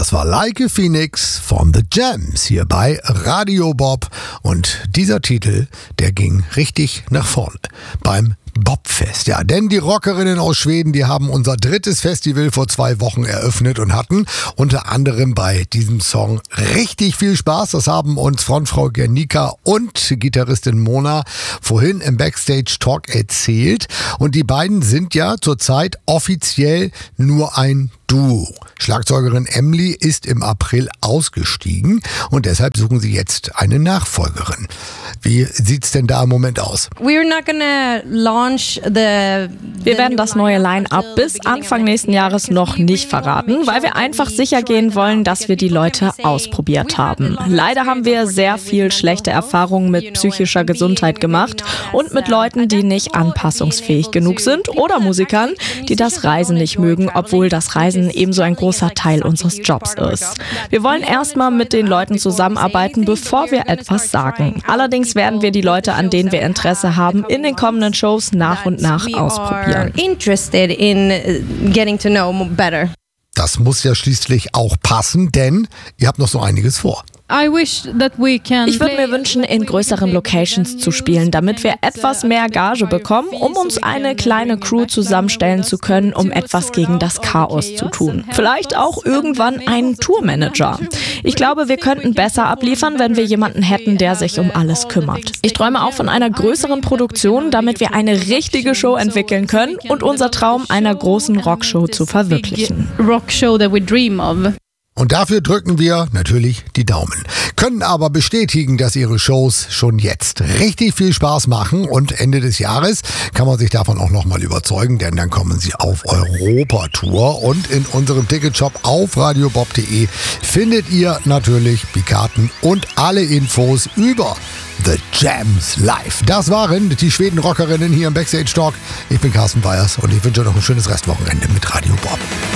Das war Like a Phoenix von The Jams hier bei Radio Bob. Und dieser Titel, der ging richtig nach vorne beim Bobfest. Ja, denn die Rockerinnen aus Schweden, die haben unser drittes Festival vor 2 Wochen eröffnet und hatten unter anderem bei diesem Song richtig viel Spaß. Das haben uns Frontfrau Gernika und Gitarristin Mona vorhin im Backstage Talk erzählt. Und die beiden sind ja zurzeit offiziell nur ein Duo. Schlagzeugerin Emily ist im April ausgestiegen und deshalb suchen sie jetzt eine Nachfolgerin. Wie sieht's denn da im Moment aus? Wir werden das neue Line-Up bis Anfang nächsten Jahres noch nicht verraten, weil wir einfach sicher gehen wollen, dass wir die Leute ausprobiert haben. Leider haben wir sehr viel schlechte Erfahrungen mit psychischer Gesundheit gemacht und mit Leuten, die nicht anpassungsfähig genug sind oder Musikern, die das Reisen nicht mögen, obwohl das Reisen ebenso ein großer Teil unseres Jobs ist. Wir wollen erstmal mit den Leuten zusammenarbeiten, bevor wir etwas sagen. Allerdings werden wir die Leute, an denen wir Interesse haben, in den kommenden Shows nach und nach ausprobieren. Das muss ja schließlich auch passen, denn ihr habt noch so einiges vor. Ich würde mir wünschen, in größeren Locations zu spielen, damit wir etwas mehr Gage bekommen, um uns eine kleine Crew zusammenstellen zu können, um etwas gegen das Chaos zu tun. Vielleicht auch irgendwann einen Tourmanager. Ich glaube, wir könnten besser abliefern, wenn wir jemanden hätten, der sich um alles kümmert. Ich träume auch von einer größeren Produktion, damit wir eine richtige Show entwickeln können und unser Traum einer großen Rockshow zu verwirklichen. Und dafür drücken wir natürlich die Daumen. Können aber bestätigen, dass ihre Shows schon jetzt richtig viel Spaß machen und Ende des Jahres kann man sich davon auch nochmal überzeugen, denn dann kommen sie auf Europatour und in unserem Ticketshop auf radiobob.de findet ihr natürlich die Karten und alle Infos über The Jams Live. Das waren die Schweden-Rockerinnen hier im Backstage Talk. Ich bin Carsten Weyers und ich wünsche noch ein schönes Restwochenende mit Radio Bob.